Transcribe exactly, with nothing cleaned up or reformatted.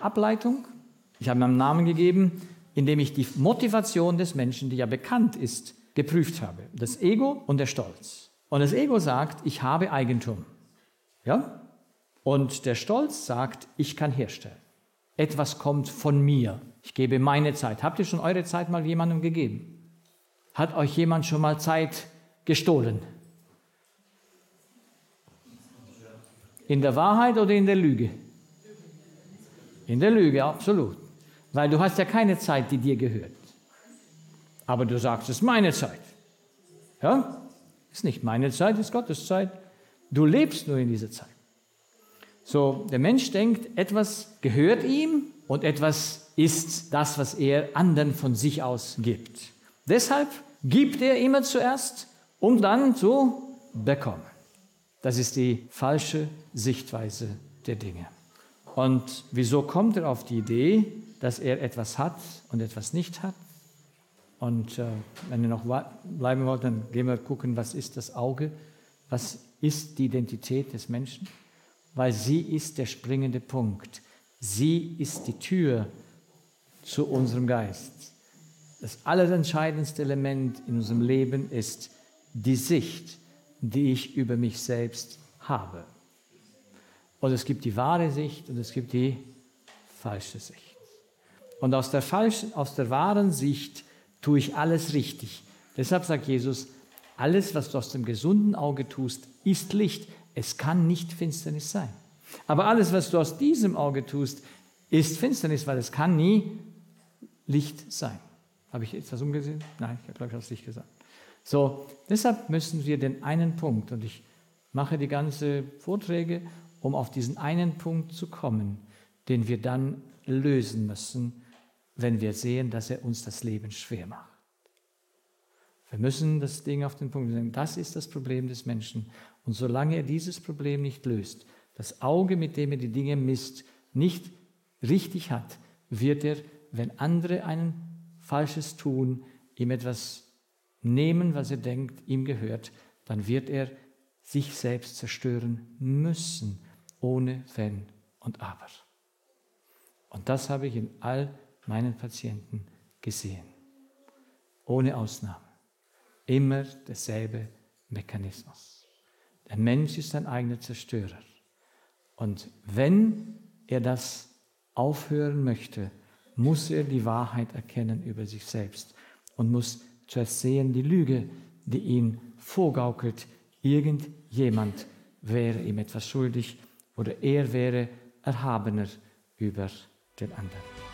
Ableitung. Ich habe ihm einen Namen gegeben, indem ich die Motivation des Menschen, die ja bekannt ist, geprüft habe. Das Ego und der Stolz. Und das Ego sagt, ich habe Eigentum. Ja? Und der Stolz sagt, ich kann herstellen. Etwas kommt von mir. Ich gebe meine Zeit. Habt ihr schon eure Zeit mal jemandem gegeben? Hat euch jemand schon mal Zeit gestohlen? In der Wahrheit oder in der Lüge? In der Lüge, absolut. Weil du hast ja keine Zeit, die dir gehört. Aber du sagst, es ist meine Zeit. Ja? Ist nicht meine Zeit, ist Gottes Zeit. Du lebst nur in dieser Zeit. So, der Mensch denkt, etwas gehört ihm und etwas ist das, was er anderen von sich aus gibt. Deshalb gibt er immer zuerst, um dann zu bekommen. Das ist die falsche Sichtweise der Dinge. Und wieso kommt er auf die Idee, dass er etwas hat und etwas nicht hat? Und äh, wenn ihr noch bleiben wollt, dann gehen wir gucken, was ist das Auge? Was ist die Identität des Menschen? Weil sie ist der springende Punkt. Sie ist die Tür zu unserem Geist. Das allerentscheidendste Element in unserem Leben ist die Sicht, die ich über mich selbst habe. Und es gibt die wahre Sicht und es gibt die falsche Sicht. Und aus der falschen, aus der wahren Sicht tue ich alles richtig. Deshalb sagt Jesus, alles, was du aus dem gesunden Auge tust, ist Licht. Es kann nicht Finsternis sein. Aber alles, was du aus diesem Auge tust, ist Finsternis, weil es kann nie Licht sein. Habe ich etwas umgesehen? Nein, ich habe, glaube ich, das nicht gesagt. So, deshalb müssen wir den einen Punkt, und ich mache die ganzen Vorträge, um auf diesen einen Punkt zu kommen, den wir dann lösen müssen, wenn wir sehen, dass er uns das Leben schwer macht. Wir müssen das Ding auf den Punkt sagen, das ist das Problem des Menschen. Und solange er dieses Problem nicht löst, das Auge, mit dem er die Dinge misst, nicht richtig hat, wird er, wenn andere ein Falsches tun, ihm etwas nehmen, was er denkt, ihm gehört, dann wird er sich selbst zerstören müssen, ohne Wenn und Aber. Und das habe ich in all meinen Patienten gesehen. Ohne Ausnahme. Immer derselbe Mechanismus. Der Mensch ist ein eigener Zerstörer. Und wenn er das aufhören möchte, muss er die Wahrheit erkennen über sich selbst und muss zuerst sehen, die Lüge, die ihn vorgaukelt, irgendjemand wäre ihm etwas schuldig oder er wäre erhabener über den anderen.